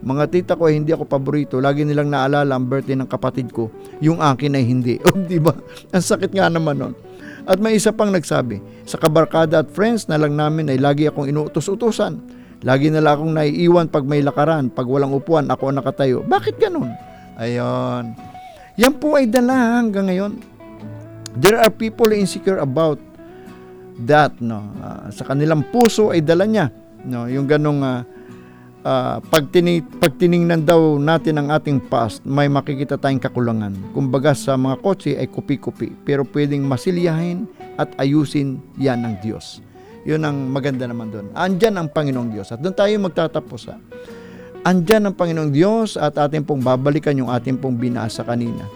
Mga tita ko ay hindi ako paborito. Lagi nilang naalala ang birthday ng kapatid ko. Yung akin ay hindi. O, diba? Ang sakit nga naman nun. At may isa pang nagsabi, sa kabarkada at friends na lang namin ay lagi akong inuutos-utusan. Lagi nila akong naiiwan pag may lakaran. Pag walang upuan, ako ang nakatayo. Bakit ganun? Ayun. Yan po ay dala hanggang ngayon. There are people insecure about that. No? Sa kanilang puso ay dala niya. No? Yung ganong pag tiningnan daw natin ang ating past, may makikita tayong kakulangan. Kumbaga sa mga kotse ay kupi-kupi, pero pwedeng masilyahin at ayusin yan ng Diyos. Yun ang maganda naman doon. Andyan ang Panginoong Diyos. At doon tayo magtatapos. Andyan ang Panginoong Diyos at ating pong babalikan yung ating pong binasa kanina.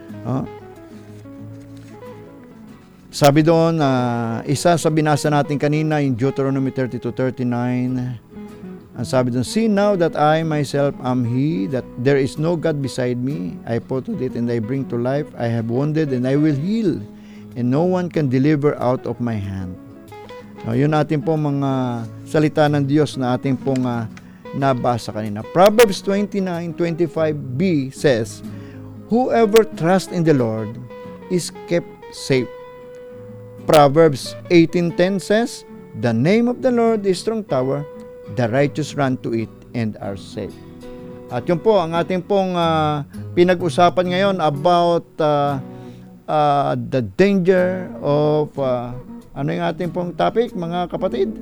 Sabi doon, isa sa binasa natin kanina, yung Deuteronomy 32:39, ang sabi doon, see now that I myself am He, that there is no God beside me. I put it and I bring to life. I have wounded and I will heal, and no one can deliver out of my hand. Yun ating pong mga salita ng Diyos na ating pong nabasa kanina. Proverbs 29:25b says, whoever trusts in the Lord is kept safe. Proverbs 18:10 says, the name of the Lord is strong tower, the righteous run to it and are safe. At yun po ang ating pong pinag-usapan ngayon about the danger of ano yung ating pong topic, mga kapatid?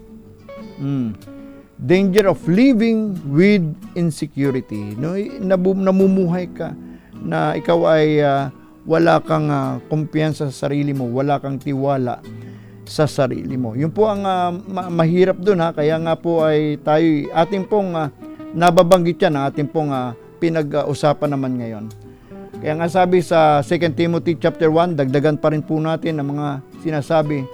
Danger of living with insecurity. No, namumuhay ka na ikaw ay wala kang kumpiyansa sa sarili mo, wala kang tiwala sa sarili mo. Yun po ang mahirap doon, kaya nga po ay tayo ating pong nababanggit yan, ating pong pinag-usapan naman ngayon. Kaya nga sabi sa 2 Timothy chapter 1, dagdagan pa rin po natin ang mga sinasabi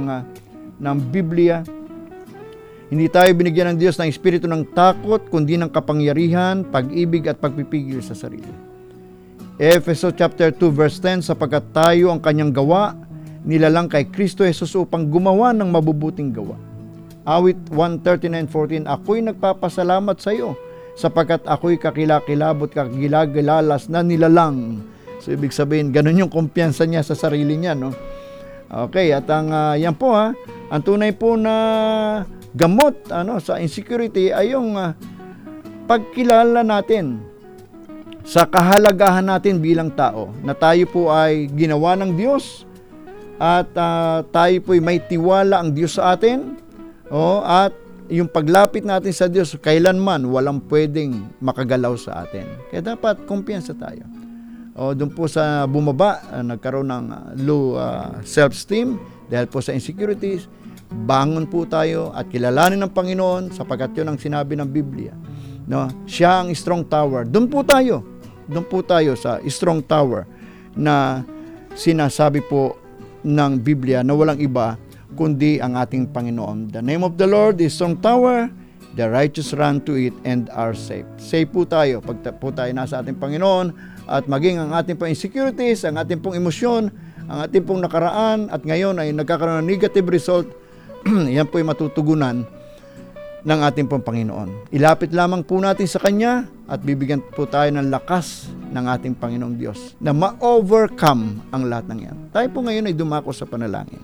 ng Biblia. Hindi tayo binigyan ng Diyos ng espiritu ng takot, kundi ng kapangyarihan, pag-ibig at pagpipigil sa sarili. Efeso chapter 2 verse 10, sapagkat tayo ang kanyang gawa, nilalang kay Kristo Jesus upang gumawa ng mabubuting gawa. Awit 1:39-14, ako'y nagpapasalamat sa iyo, sapagkat ako'y kakilakilabot, kagilagilalas na nilalang. So, ibig sabihin, ganun yung kumpiyansa niya sa sarili niya, no? Okay, at ang yan po ang tunay po na gamot sa insecurity ay yung pagkilala natin sa kahalagahan natin bilang tao, na tayo po ay ginawa ng Diyos at tayo po ay may tiwala ang Diyos sa atin, at yung paglapit natin sa Diyos, kailanman walang pwedeng makagalaw sa atin. Kaya dapat kumpiyansa tayo. Doon po sa bumaba, nagkaroon ng low self-esteem dahil po sa insecurities. Bangon po tayo at kilalanin ng Panginoon sapagkat yun ang sinabi ng Biblia. No? Siya ang strong tower. Doon po tayo sa strong tower na sinasabi po ng Biblia na walang iba kundi ang ating Panginoon. The name of the Lord is strong tower, the righteous run to it and are safe. Safe po tayo pag po tayo nasa ating Panginoon, at maging ang ating pong insecurities, ang ating pong emosyon, ang ating pong nakaraan at ngayon ay nagkakaroon ng negative result, yan po ay matutugunan ng ating pong Panginoon. Ilapit lamang po natin sa Kanya at bibigyan po tayo ng lakas ng ating Panginoong Diyos na ma-overcome ang lahat ng yan. Tayo po ngayon ay dumako sa panalangin.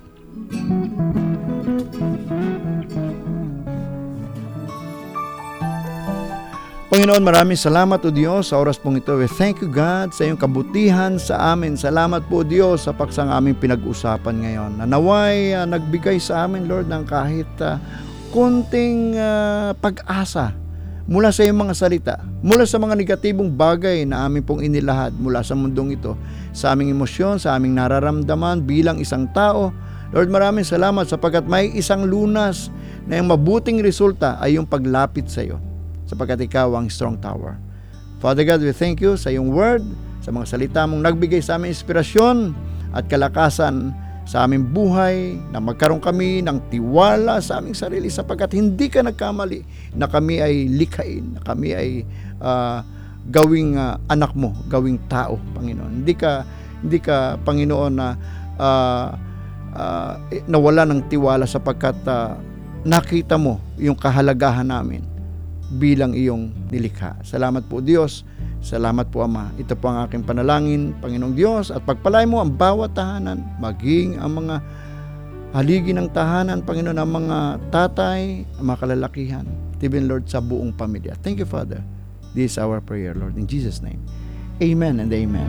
Panginoon, maraming salamat o Diyos sa oras pong ito. We thank you, God, sa iyong kabutihan sa amin. Salamat po, Diyos, sa paksang aming pinag-usapan ngayon. Naway nagbigay sa amin, Lord, ng kahit konting pag-asa mula sa iyong mga salita, mula sa mga negatibong bagay na aming pong inilahad mula sa mundong ito, sa aming emosyon, sa aming nararamdaman bilang isang tao. Lord, maraming salamat sapagkat may isang lunas na yung mabuting resulta ay yung paglapit sa iyo, sapagkat ikaw ang strong tower. Father God, we thank you sa iyong word, sa mga salita mong nagbigay sa aming inspirasyon at kalakasan sa aming buhay, na magkaroon kami ng tiwala sa aming sarili sapagkat hindi ka nagkamali na kami ay likhain, na kami ay gawing anak mo, gawing tao, Panginoon. Hindi ka Panginoon na nawala ng tiwala sapagkat nakita mo yung kahalagahan namin. bilang iyong nilikha. Salamat po Diyos. Salamat po Ama. Ito po ang aking panalangin, Panginoong Diyos, at pagpalain mo ang bawat tahanan, maging ang mga haligi ng tahanan, Panginoon, ang mga tatay, ang mga kalalakihan, even Lord, sa buong pamilya. Thank you, Father. This is our prayer, Lord, in Jesus' name. Amen and amen.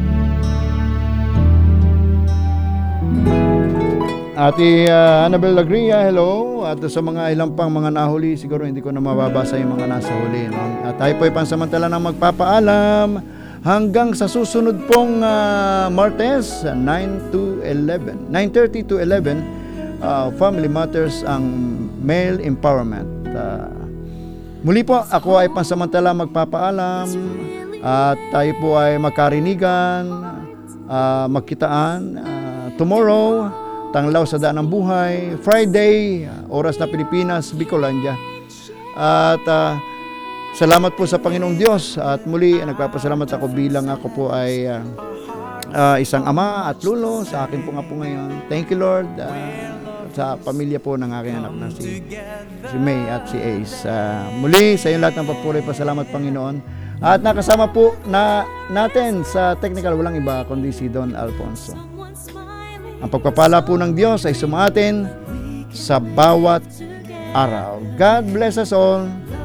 Ate Annabel Lagria, hello. At sa mga ilang pang mga nahuli, siguro hindi ko na mababasa yung mga nasa huli. No? At tayo po ay pansamantala ng magpapaalam hanggang sa susunod pong Martes, 9:30 to 11, Family Matters, ang Male Empowerment. Muli po, ako ay pansamantala magpapaalam at tayo po ay magkarinigan, magkitaan tomorrow, Tanglaw sa Daan ng Buhay, Friday, oras na Pilipinas, Bicolandia. At salamat po sa Panginoong Diyos. At muli, nagpapasalamat ako bilang ako po ay isang ama at lulo sa akin po nga po ngayon. Thank you, Lord, sa pamilya po ng aking anak na si May at si Ace. Muli, sa inyo lahat ng papuri, pasalamat Panginoon. At nakasama po natin sa technical, walang iba kundi si Don Alfonso. Ang pagpapala po ng Diyos ay sumatin sa bawat araw. God bless us all.